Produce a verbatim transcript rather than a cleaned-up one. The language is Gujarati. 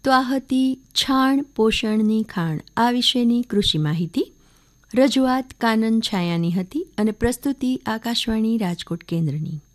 તો આ હતી છાણ પોષણની ખાણ આ વિશેની કૃષિ માહિતી. રજૂઆત કાનન છાયાની હતી અને પ્રસ્તુતિ આકાશવાણી રાજકોટ કેન્દ્રની.